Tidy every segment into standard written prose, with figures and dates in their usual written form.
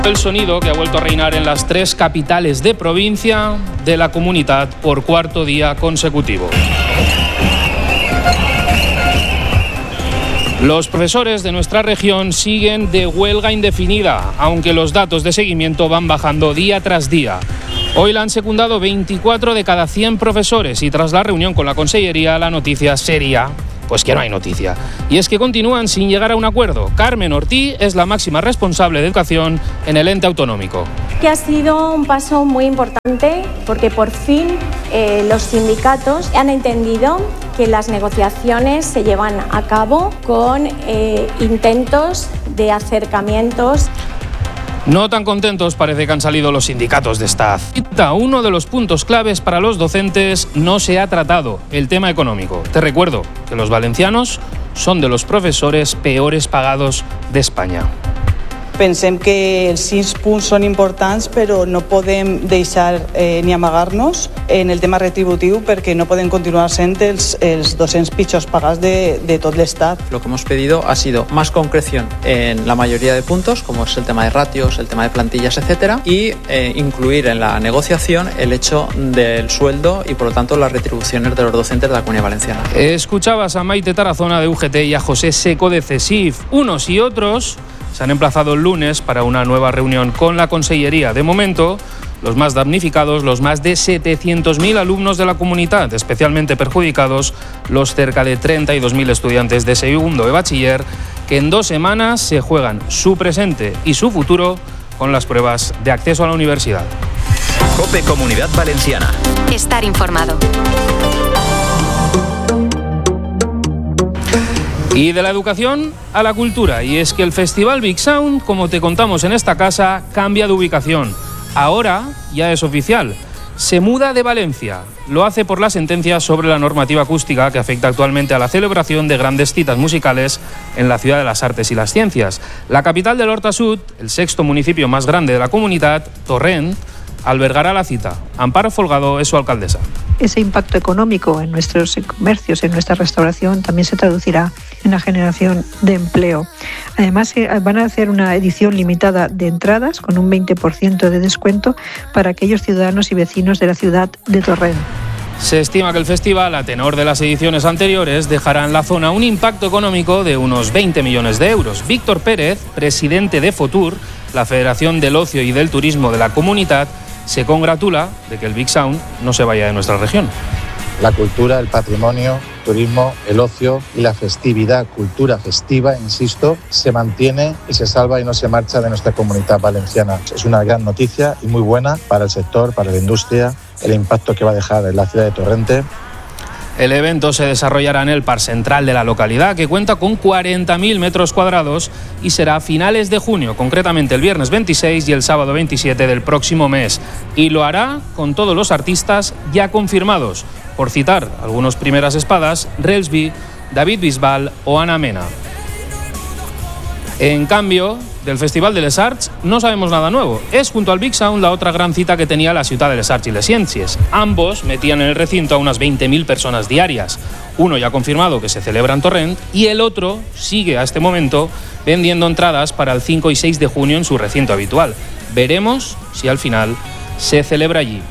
El sonido que ha vuelto a reinar en las 3 capitales de provincia de la comunidad por 4º día consecutivo. Los profesores de nuestra región siguen de huelga indefinida, aunque los datos de seguimiento van bajando día tras día. Hoy la han secundado 24 de cada 100 profesores y tras la reunión con la Consellería la noticia sería pues que no hay noticia. Y es que continúan sin llegar a un acuerdo. Carmen Ortiz es la máxima responsable de educación en el ente autonómico. Que ha sido un paso muy importante porque por fin los sindicatos han entendido que las negociaciones se llevan a cabo con intentos de acercamientos. No tan contentos parece que han salido los sindicatos de esta cita. Uno de los puntos claves para los docentes no se ha tratado, el tema económico. Te recuerdo que los valencianos son de los profesores peores pagados de España. Pensem que els 6 punts són importants, però no podem deixar ni amagar-nos en el tema retributiu perquè no poden continuar sent els docents pitjors pagats de tot l'Estat. Lo que hemos pedido ha sido más concreción en la mayoría de puntos, como es el tema de ratios, el tema de plantillas, etcétera, y incluir en la negociación el hecho del sueldo y, por lo tanto, las retribuciones de los docentes de la Comunidad Valenciana. Escuchabas a Maite Tarazona de UGT y a José Seco de CESIF. Unos y otros se han emplazado el lunes para una nueva reunión con la Consellería. De momento, los más damnificados, los más de 700.000 alumnos de la comunidad, especialmente perjudicados los cerca de 32.000 estudiantes de segundo de bachiller, que en 2 semanas se juegan su presente y su futuro con las pruebas de acceso a la universidad. COPE Comunidad Valenciana. Estar informado. Y de la educación a la cultura, y es que el Festival Big Sound, como te contamos en esta casa, cambia de ubicación. Ahora ya es oficial, se muda de Valencia. Lo hace por la sentencia sobre la normativa acústica que afecta actualmente a la celebración de grandes citas musicales en la Ciudad de las Artes y las Ciencias. La capital del Horta Sud, el 6º municipio más grande de la comunidad, Torrent, albergará la cita. Amparo Folgado es su alcaldesa. Ese impacto económico en nuestros comercios, en nuestra restauración, también se traducirá en la generación de empleo. Además, van a hacer una edición limitada de entradas con un 20% de descuento para aquellos ciudadanos y vecinos de la ciudad de Torrent. Se estima que el festival, a tenor de las ediciones anteriores, dejará en la zona un impacto económico de unos 20 millones de euros. Víctor Pérez, presidente de FOTUR, la Federación del Ocio y del Turismo de la comunidad, se congratula de que el Big Sound no se vaya de nuestra región. La cultura, el patrimonio, el turismo, el ocio y la festividad, cultura festiva, insisto, se mantiene y se salva y no se marcha de nuestra comunidad valenciana. Es una gran noticia y muy buena para el sector, para la industria, el impacto que va a dejar en la ciudad de Torrente. El evento se desarrollará en el Parc Central de la localidad, que cuenta con 40.000 metros cuadrados y será a finales de junio, concretamente el viernes 26 y el sábado 27 del próximo mes. Y lo hará con todos los artistas ya confirmados. Por citar algunos primeras espadas, Relsby, David Bisbal o Ana Mena. En cambio, del Festival de les Arts no sabemos nada nuevo. Es junto al Big Sound la otra gran cita que tenía la ciudad de les Arts y les Ciències. Ambos metían en el recinto a unas 20.000 personas diarias. Uno ya ha confirmado que se celebra en Torrent y el otro sigue a este momento vendiendo entradas para el 5 y 6 de junio en su recinto habitual. Veremos si al final se celebra allí.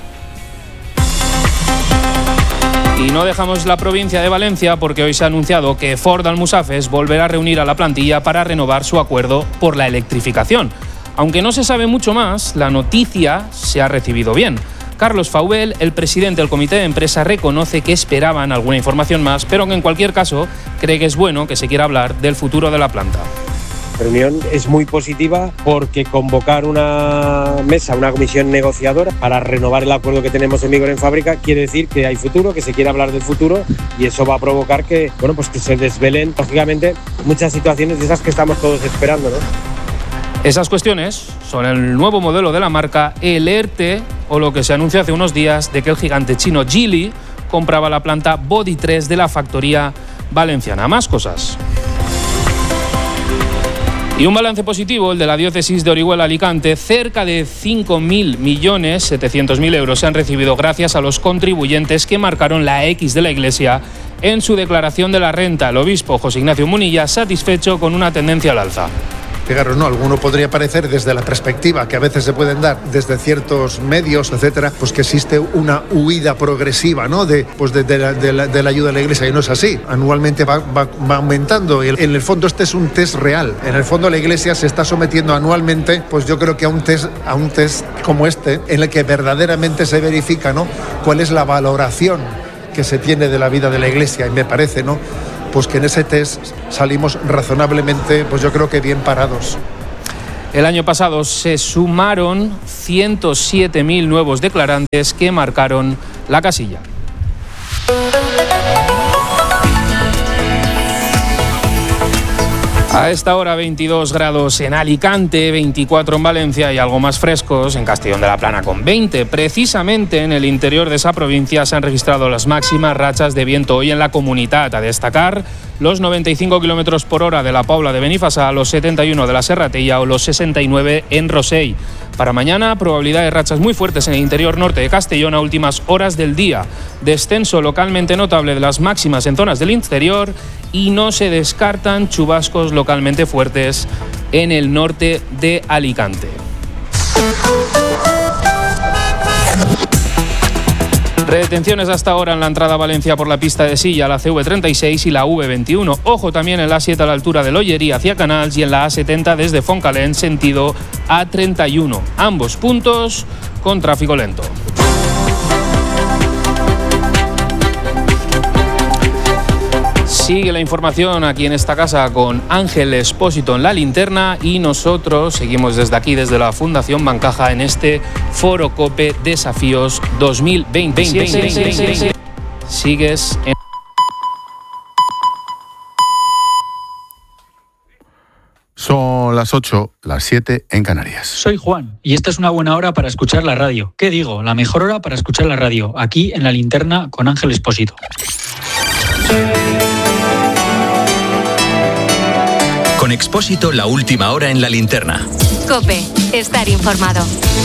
Y no dejamos la provincia de Valencia porque hoy se ha anunciado que Ford Almusafes volverá a reunir a la plantilla para renovar su acuerdo por la electrificación. Aunque no se sabe mucho más, la noticia se ha recibido bien. Carlos Faubel, el presidente del comité de empresa, reconoce que esperaban alguna información más, pero que en cualquier caso cree que es bueno que se quiera hablar del futuro de la planta. La reunión es muy positiva porque convocar una mesa, una comisión negociadora para renovar el acuerdo que tenemos en vigor en fábrica quiere decir que hay futuro, que se quiere hablar del futuro y eso va a provocar que, que se desvelen, lógicamente, muchas situaciones de esas que estamos todos esperando, ¿no? Esas cuestiones son el nuevo modelo de la marca, el ERTE, o lo que se anunció hace unos días de que el gigante chino Geely compraba la planta Body 3 de la factoría valenciana. Más cosas. Y un balance positivo, el de la diócesis de Orihuela-Alicante. Cerca de 5.700.000 euros se han recibido gracias a los contribuyentes que marcaron la X de la Iglesia en su declaración de la renta. El obispo José Ignacio Munilla satisfecho con una tendencia al alza. Fijaros, ¿no? Alguno podría parecer desde la perspectiva que a veces se pueden dar desde ciertos medios, etcétera, pues que existe una huida progresiva, ¿no? de la ayuda a la Iglesia, y no es así. Anualmente va aumentando. Y en el fondo este es un test real. En el fondo la Iglesia se está sometiendo anualmente, pues yo creo que a un test como este, en el que verdaderamente se verifica, ¿no?, cuál es la valoración que se tiene de la vida de la Iglesia. Y me parece, ¿no?, pues que en ese test salimos razonablemente, pues yo creo que bien parados. El año pasado se sumaron 107.000 nuevos declarantes que marcaron la casilla. A esta hora 22 grados en Alicante, 24 en Valencia y algo más frescos en Castellón de la Plana con 20. Precisamente en el interior de esa provincia se han registrado las máximas rachas de viento hoy en la comunidad. A destacar los 95 km por hora de la Pobla de Benifassà, los 71 de la Serratella o los 69 en Rossell. Para mañana, probabilidad de rachas muy fuertes en el interior norte de Castellón a últimas horas del día. Descenso localmente notable de las máximas en zonas del interior y no se descartan chubascos localmente fuertes en el norte de Alicante. Retenciones hasta ahora en la entrada a Valencia por la pista de Silla, la CV36 y la V21. Ojo también en la A7 a la altura de Lollería hacia Canals y en la A70 desde Foncalén sentido A31. Ambos puntos con tráfico lento. Sigue la información aquí en esta casa con Ángel Expósito en la linterna y nosotros seguimos desde aquí, desde la Fundación Bancaja, en este Foro COPE Desafíos 2027. Sigues en... Son las 8, las 7 en Canarias. Soy Juan y esta es una buena hora para escuchar la radio. ¿Qué digo? La mejor hora para escuchar la radio, aquí en la linterna con Ángel Expósito. Con Expósito, la última hora en la linterna. COPE, estar informado.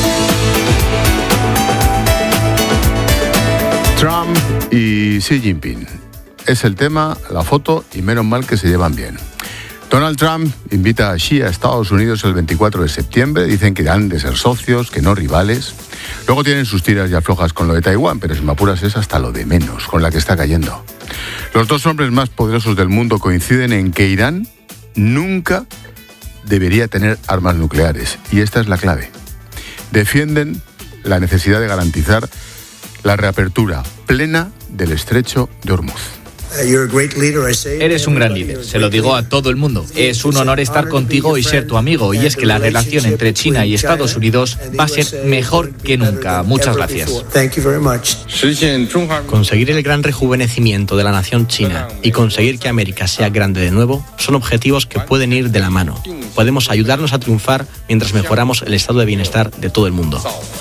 Trump y Xi Jinping. Es el tema, la foto y menos mal que se llevan bien. Donald Trump invita a Xi a Estados Unidos el 24 de septiembre. Dicen que han de ser socios, que no rivales. Luego tienen sus tiras y aflojas con lo de Taiwán, pero si me apuras es hasta lo de menos, con la que está cayendo. Los dos hombres más poderosos del mundo coinciden en que Irán nunca debería tener armas nucleares. Y esta es la clave. Defienden la necesidad de garantizar la reapertura plena del estrecho de Hormuz. Eres un gran líder, se lo digo a todo el mundo. Es un honor estar contigo y ser tu amigo. Y es que la relación entre China y Estados Unidos va a ser mejor que nunca. Muchas gracias. Conseguir el gran rejuvenecimiento de la nación china y conseguir que América sea grande de nuevo son objetivos que pueden ir de la mano. Podemos ayudarnos a triunfar mientras mejoramos el estado de bienestar de todo el mundo.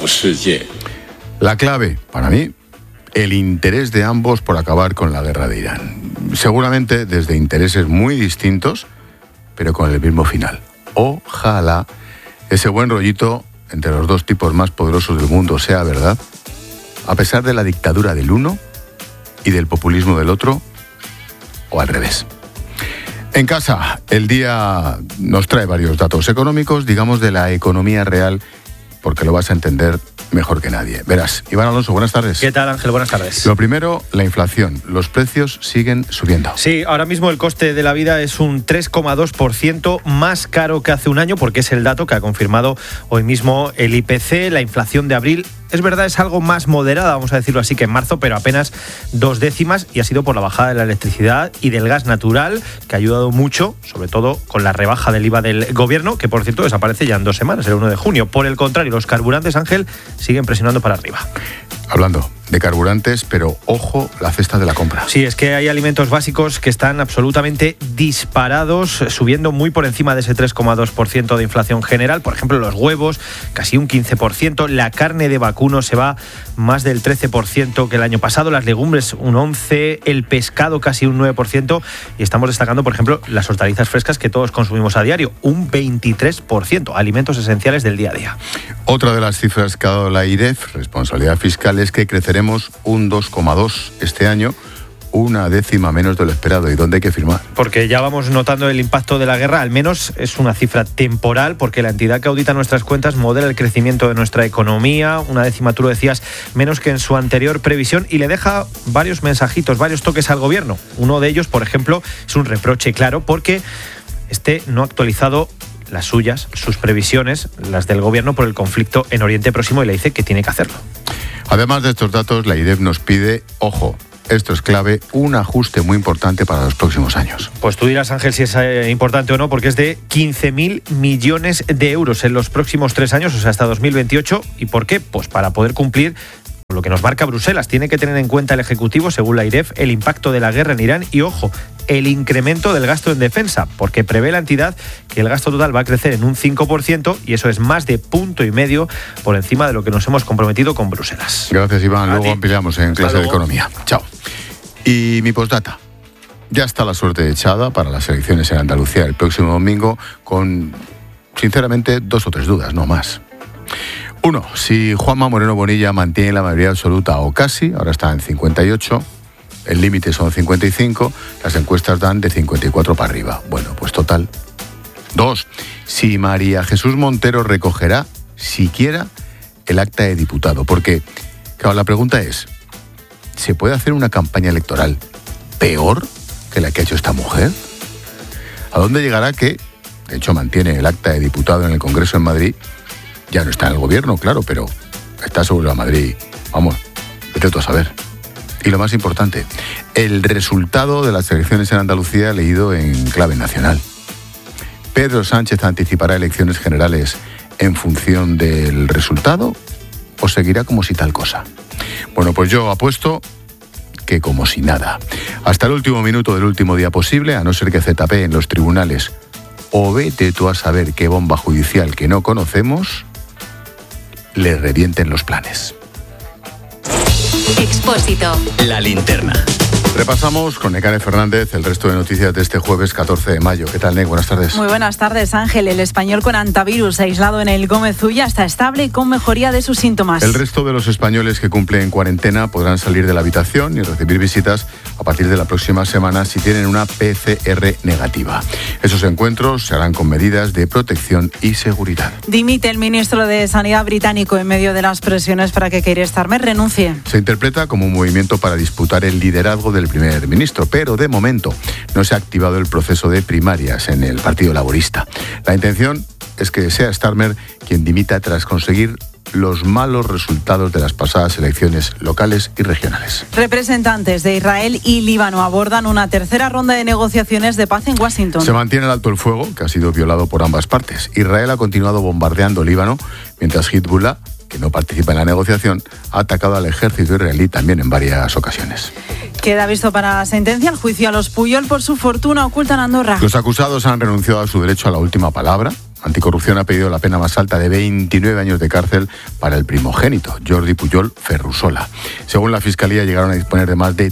La clave, para mí, el interés de ambos por acabar con la guerra de Irán. Seguramente desde intereses muy distintos, pero con el mismo final. Ojalá ese buen rollito entre los dos tipos más poderosos del mundo sea verdad, a pesar de la dictadura del uno y del populismo del otro, o al revés. En casa, el día nos trae varios datos económicos, digamos de la economía real, porque lo vas a entender mejor que nadie. Verás, Iván Alonso, buenas tardes. ¿Qué tal, Ángel? Buenas tardes. Lo primero, la inflación. Los precios siguen subiendo. Sí, ahora mismo el coste de la vida es un 3,2% más caro que hace un año, porque es el dato que ha confirmado hoy mismo el IPC. La inflación de abril, es verdad, es algo más moderada, vamos a decirlo así, que en marzo, pero apenas 2 décimas, y ha sido por la bajada de la electricidad y del gas natural, que ha ayudado mucho, sobre todo con la rebaja del IVA del gobierno, que por cierto desaparece ya en 2 semanas, el 1 de junio. Por el contrario, los carburantes, Ángel, siguen presionando para arriba. Hablando de carburantes, pero ojo, la cesta de la compra. Sí, es que hay alimentos básicos que están absolutamente disparados, subiendo muy por encima de ese 3,2% de inflación general. Por ejemplo, los huevos, casi un 15%. La carne de vacuno se va más del 13% que el año pasado. Las legumbres, un 11%. El pescado, casi un 9%. Y estamos destacando, por ejemplo, las hortalizas frescas que todos consumimos a diario, un 23%. Alimentos esenciales del día a día. Otra de las cifras que ha dado la IREF, responsabilidad fiscal, es que creceremos un 2,2% este año, una décima menos de lo esperado. ¿Y dónde hay que firmar? Porque ya vamos notando el impacto de la guerra, al menos es una cifra temporal, porque la entidad que audita nuestras cuentas modela el crecimiento de nuestra economía, una décima, tú lo decías, menos que en su anterior previsión, y le deja varios mensajitos, varios toques al gobierno. Uno de ellos, por ejemplo, es un reproche claro porque no ha actualizado las suyas, sus previsiones, las del gobierno por el conflicto en Oriente Próximo, y le dice que tiene que hacerlo. Además de estos datos, la IDEF nos pide, ojo, esto es clave, un ajuste muy importante para los próximos años. Pues tú dirás, Ángel, si es importante o no, porque es de 15.000 millones de euros en los próximos 3 años, o sea, hasta 2028. ¿Y por qué? Pues para poder cumplir lo que nos marca Bruselas. Tiene que tener en cuenta el Ejecutivo, según la IREF, el impacto de la guerra en Irán y, ojo, el incremento del gasto en defensa, porque prevé la entidad que el gasto total va a crecer en un 5%, y eso es más de 1,5 puntos por encima de lo que nos hemos comprometido con Bruselas. Gracias, Iván. Luego ampliamos en clase de economía. Chao. Y mi postdata. Ya está la suerte echada para las elecciones en Andalucía el próximo domingo, con, sinceramente, 2 o 3 dudas, no más. 1. Si Juanma Moreno Bonilla mantiene la mayoría absoluta o casi, ahora está en 58, el límite son 55, las encuestas dan de 54 para arriba. Bueno, pues total. 2. Si María Jesús Montero recogerá siquiera el acta de diputado, porque, claro, la pregunta es, ¿se puede hacer una campaña electoral peor que la que ha hecho esta mujer? ¿A dónde llegará que, de hecho, mantiene el acta de diputado en el Congreso en Madrid? Ya no está en el gobierno, claro, pero está sobre la Madrid. Vamos, vete tú a saber. Y lo más importante, el resultado de las elecciones en Andalucía leído en clave nacional. ¿Pedro Sánchez anticipará elecciones generales en función del resultado o seguirá como si tal cosa? Bueno, pues yo apuesto que como si nada. Hasta el último minuto del último día posible, a no ser que ZP en los tribunales o vete tú a saber qué bomba judicial que no conocemos, le revienten los planes. Expósito. La linterna. Repasamos con Nekane Fernández el resto de noticias de este jueves 14 de mayo. ¿Qué tal, Nek? Buenas tardes. Muy buenas tardes, Ángel. El español con antivirus aislado en el Gómez Ulla está estable y con mejoría de sus síntomas. El resto de los españoles que cumplen cuarentena podrán salir de la habitación y recibir visitas a partir de la próxima semana si tienen una PCR negativa. Esos encuentros se harán con medidas de protección y seguridad. Dimite el ministro de Sanidad británico en medio de las presiones para que Keir Starmer renuncie. Se interpreta como un movimiento para disputar el liderazgo del primer ministro, pero de momento no se ha activado el proceso de primarias en el Partido Laborista. La intención es que sea Starmer quien dimita tras conseguir los malos resultados de las pasadas elecciones locales y regionales. Representantes de Israel y Líbano abordan una tercera ronda de negociaciones de paz en Washington. Se mantiene el alto el fuego, que ha sido violado por ambas partes. Israel ha continuado bombardeando Líbano, mientras Hezbollah, que no participa en la negociación, ha atacado al ejército israelí también en varias ocasiones. Queda visto para sentencia el juicio a los Puyol por su fortuna oculta en Andorra. Los acusados han renunciado a su derecho a la última palabra. Anticorrupción ha pedido la pena más alta de 29 años de cárcel para el primogénito, Jordi Pujol Ferrusola. Según la Fiscalía, llegaron a disponer de más de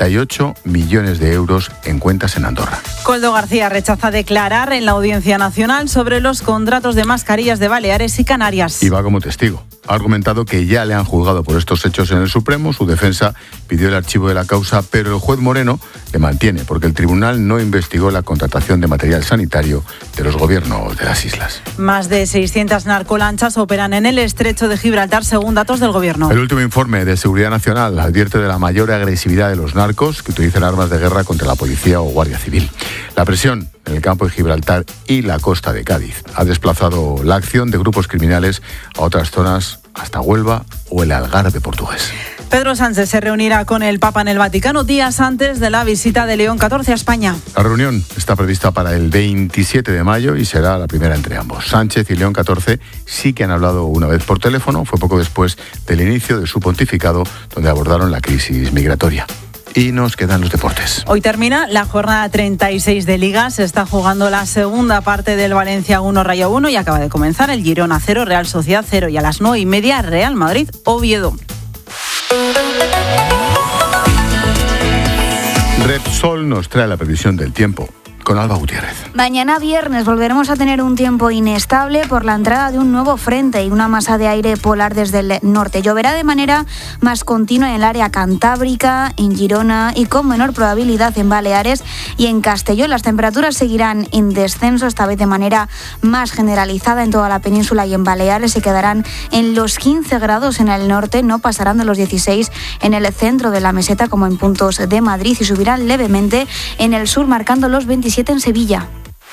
38 millones de euros en cuentas en Andorra. Koldo García rechaza declarar en la Audiencia Nacional sobre los contratos de mascarillas de Baleares y Canarias. Y va como testigo. Ha argumentado que ya le han juzgado por estos hechos en el Supremo. Su defensa pidió el archivo de la causa, pero el juez Moreno le mantiene porque el tribunal no investigó la contratación de material sanitario de los gobiernos de las islas. Más de 600 narcolanchas operan en el estrecho de Gibraltar, según datos del gobierno. El último informe de Seguridad Nacional advierte de la mayor agresividad de los narcos que utilizan armas de guerra contra la policía o guardia civil. La presión en el campo de Gibraltar y la costa de Cádiz ha desplazado la acción de grupos criminales a otras zonas, hasta Huelva o el Algarve portugués. Pedro Sánchez se reunirá con el Papa en el Vaticano días antes de la visita de León XIV a España. La reunión está prevista para el 27 de mayo y será la primera entre ambos. Sánchez y León XIV sí que han hablado una vez por teléfono, fue poco después del inicio de su pontificado, donde abordaron la crisis migratoria. Y nos quedan los deportes. Hoy termina la jornada 36 de Liga. Se está jugando la segunda parte del Valencia 1, Rayo 1 y acaba de comenzar el Girona 0, Real Sociedad 0 y a las 9:30 Real Madrid, Oviedo. Repsol nos trae la previsión del tiempo. con Alba Gutiérrez. Mañana viernes volveremos a tener un tiempo inestable por la entrada de un nuevo frente y una masa de aire polar desde el norte. Lloverá de manera más continua en el área cantábrica, en Girona y con menor probabilidad en Baleares y en Castellón. Las temperaturas seguirán en descenso, esta vez de manera más generalizada en toda la península y en Baleares. Se quedarán en los 15 grados en el norte, no pasarán de los 16 en el centro de la meseta como en puntos de Madrid y subirán levemente en el sur, marcando los 27 en Sevilla.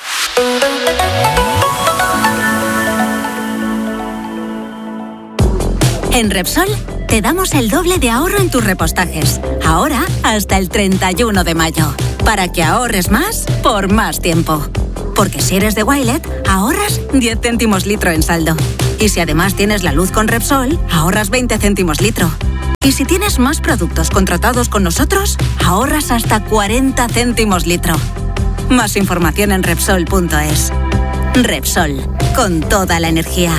En Repsol te damos el doble de ahorro en tus repostajes. Ahora hasta el 31 de mayo. Para que ahorres más por más tiempo. Porque si eres de Wilet, ahorras 10 céntimos litro en saldo. Y si además tienes la luz con Repsol, ahorras 20 céntimos litro. Y si tienes más productos contratados con nosotros, ahorras hasta 40 céntimos litro. Más información en Repsol.es. Repsol, con toda la energía.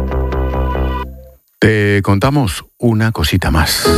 Te contamos una cosita más.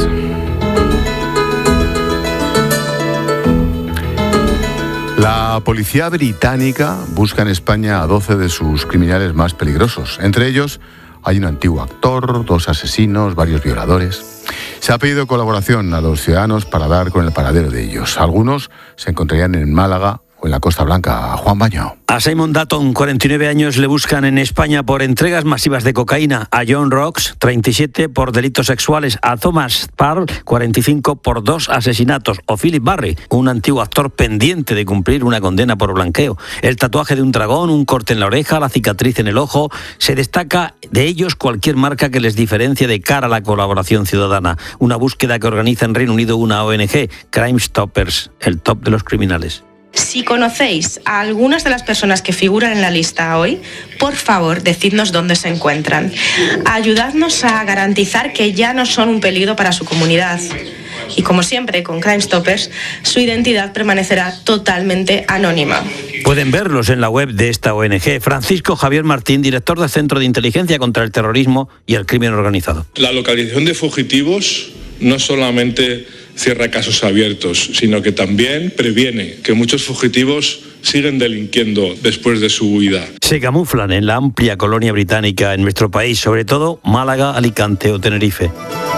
La policía británica busca en España a 12 de sus criminales más peligrosos. Entre ellos hay un antiguo actor, 2 asesinos, varios violadores. Se ha pedido colaboración a los ciudadanos para dar con el paradero de ellos. Algunos se encontrarían en Málaga o en la Costa Blanca. Juan Baño. A Simon Dutton, 49 años, le buscan en España por entregas masivas de cocaína. A John Rocks, 37, por delitos sexuales. A Thomas Parl, 45, por 2 asesinatos. O Philip Barry, un antiguo actor pendiente de cumplir una condena por blanqueo. El tatuaje de un dragón, un corte en la oreja, la cicatriz en el ojo. Se destaca de ellos cualquier marca que les diferencie de cara a la colaboración ciudadana. Una búsqueda que organiza en Reino Unido una ONG, Crime Stoppers, el top de los criminales. Si conocéis a algunas de las personas que figuran en la lista hoy, por favor, decidnos dónde se encuentran. Ayudadnos a garantizar que ya no son un peligro para su comunidad. Y como siempre, con Crime Stoppers, su identidad permanecerá totalmente anónima. Pueden verlos en la web de esta ONG. Francisco Javier Martín, director del Centro de Inteligencia contra el Terrorismo y el Crimen Organizado. La localización de fugitivos no solamente cierra casos abiertos, sino que también previene que muchos fugitivos siguen delinquiendo después de su huida. Se camuflan en la amplia colonia británica en nuestro país, sobre todo Málaga, Alicante o Tenerife.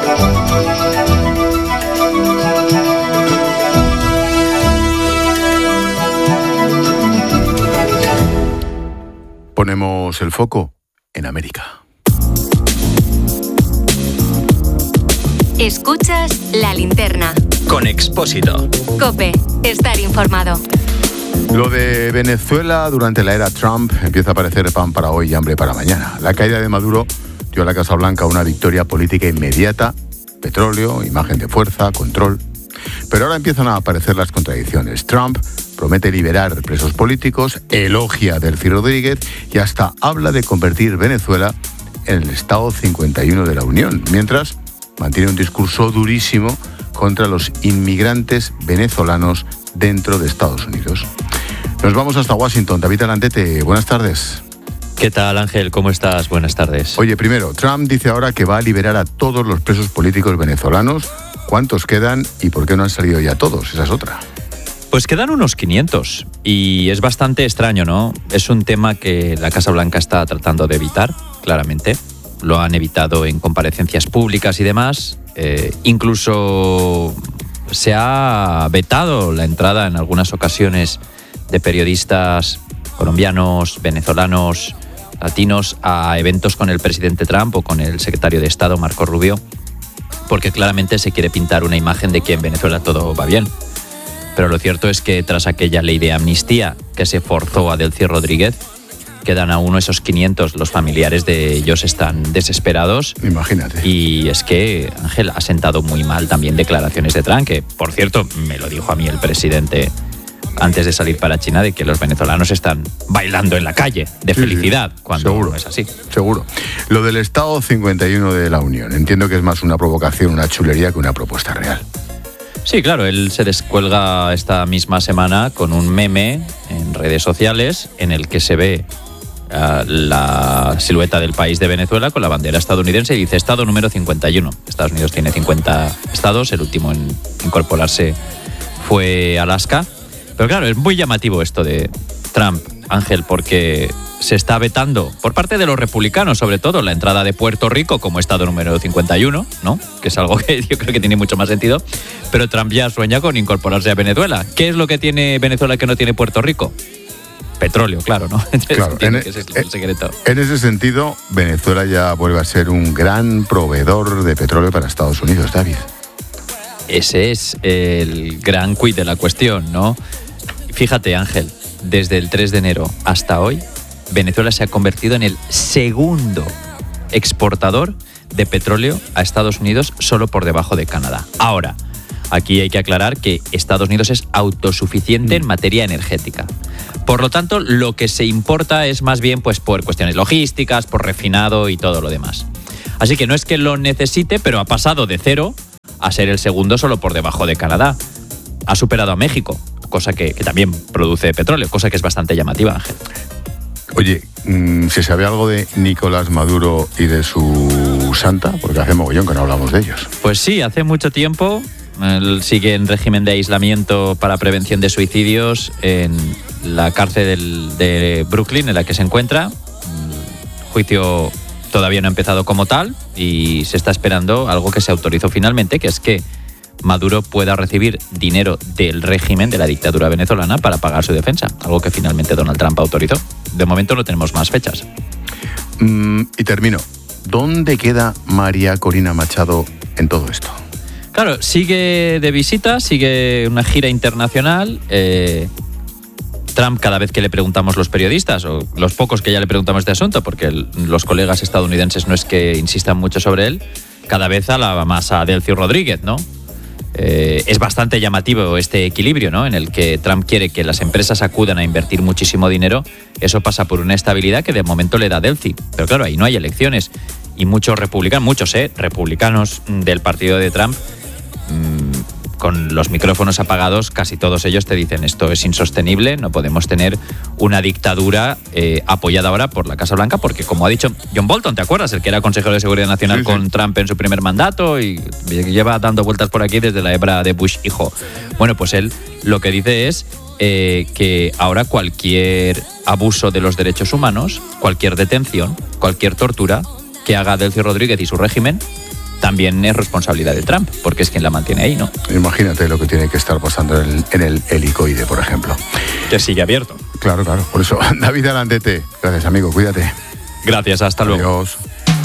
Ponemos el foco en América. Escuchas La Linterna. Con Expósito. COPE. Estar informado. Lo de Venezuela durante la era Trump empieza a parecer pan para hoy y hambre para mañana. La caída de Maduro dio a la Casa Blanca una victoria política inmediata. Petróleo, imagen de fuerza, control. Pero ahora empiezan a aparecer las contradicciones. Trump promete liberar presos políticos, elogia a Delcy Rodríguez y hasta habla de convertir Venezuela en el Estado 51 de la Unión, mientras mantiene un discurso durísimo contra los inmigrantes venezolanos dentro de Estados Unidos. Nos vamos hasta Washington. David Alandete, buenas tardes. ¿Qué tal, Ángel? ¿Cómo estás? Buenas tardes. Oye, primero, Trump dice ahora que va a liberar a todos los presos políticos venezolanos. ¿Cuántos quedan y por qué no han salido ya todos? Esa es otra. Pues quedan unos 500 y es bastante extraño, ¿no? Es un tema que la Casa Blanca está tratando de evitar, claramente. Lo han evitado en comparecencias públicas y demás. Incluso se ha vetado la entrada en algunas ocasiones de periodistas colombianos, venezolanos, latinos a eventos con el presidente Trump o con el secretario de Estado, Marco Rubio, porque claramente se quiere pintar una imagen de que en Venezuela todo va bien. Pero lo cierto es que tras aquella ley de amnistía que se forzó a Delcy Rodríguez, quedan aún esos 500, los familiares de ellos están desesperados. Imagínate. Y es que, Ángel, ha sentado muy mal también declaraciones de Trump, que, por cierto, me lo dijo a mí el presidente antes de salir para China, de que los venezolanos están bailando en la calle de felicidad, cuando seguro, no es así. Seguro. Lo del Estado 51 de la Unión, entiendo que es más una provocación, una chulería que una propuesta real. Sí, claro, él se descuelga esta misma semana con un meme en redes sociales en el que se ve la silueta del país de Venezuela con la bandera estadounidense y dice Estado número 51. Estados Unidos tiene 50 estados, el último en incorporarse fue Alaska, Pero claro, es muy llamativo esto de Trump, Ángel, porque se está vetando por parte de los republicanos, sobre todo, la entrada de Puerto Rico como estado número 51, ¿no? Que es algo que yo creo que tiene mucho más sentido. Pero Trump ya sueña con incorporarse a Venezuela. ¿Qué es lo que tiene Venezuela que no tiene Puerto Rico? Petróleo, claro, ¿no? Claro, que ese es el secreto. En ese sentido, Venezuela ya vuelve a ser un gran proveedor de petróleo para Estados Unidos, David. Ese es el gran quid de la cuestión, ¿no? Fíjate, Ángel, desde el 3 de enero hasta hoy, Venezuela se ha convertido en el segundo exportador de petróleo a Estados Unidos, solo por debajo de Canadá. Ahora, aquí hay que aclarar que Estados Unidos es autosuficiente en materia energética. Por lo tanto, lo que se importa es más bien pues, por cuestiones logísticas, por refinado y todo lo demás. Así que no es que lo necesite, pero ha pasado de 0 a ser el segundo solo por debajo de Canadá. Ha superado a México, cosa que también produce petróleo, cosa que es bastante llamativa, Ángel. Oye, ¿se sabe algo de Nicolás Maduro y de su santa? Porque hace mogollón que no hablamos de ellos. Pues sí, hace mucho tiempo. Él sigue en régimen de aislamiento para prevención de suicidios en la cárcel de Brooklyn, en la que se encuentra. El juicio todavía no ha empezado como tal y se está esperando algo que se autorizó finalmente, que es que Maduro pueda recibir dinero del régimen de la dictadura venezolana para pagar su defensa, algo que finalmente Donald Trump autorizó. De momento no tenemos más fechas. Y termino. ¿Dónde queda María Corina Machado en todo esto? Claro, sigue de visita, sigue una gira internacional. Trump, cada vez que le preguntamos los periodistas, o los pocos que ya le preguntamos este asunto, porque los colegas estadounidenses no es que insistan mucho sobre él, cada vez alaba más a Delcy Rodríguez, ¿no? Es bastante llamativo este equilibrio, ¿no? En el que Trump quiere que las empresas acudan a invertir muchísimo dinero. Eso pasa por una estabilidad que de momento le da Delcy. Pero claro, ahí no hay elecciones. Y muchos republicanos del partido de Trump, con los micrófonos apagados, casi todos ellos te dicen esto es insostenible, no podemos tener una dictadura apoyada ahora por la Casa Blanca, porque como ha dicho John Bolton, ¿te acuerdas? El que era consejero de Seguridad Nacional con Trump en su primer mandato y lleva dando vueltas por aquí desde la época de Bush hijo. Bueno, pues él lo que dice es que ahora cualquier abuso de los derechos humanos, cualquier detención, cualquier tortura que haga Delcy Rodríguez y su régimen, también es responsabilidad de Trump, porque es quien la mantiene ahí, ¿no? Imagínate lo que tiene que estar pasando en el helicoide, por ejemplo. Que sigue abierto. Claro, por eso. David Alandete, gracias, amigo, cuídate. Gracias, hasta luego. Adiós.